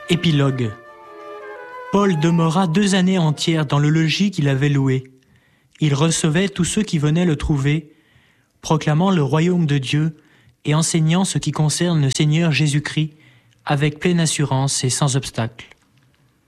Épilogue. Paul demeura 2 années entières dans le logis qu'il avait loué. Il recevait tous ceux qui venaient le trouver, proclamant le royaume de Dieu et enseignant ce qui concerne le Seigneur Jésus-Christ avec pleine assurance et sans obstacle.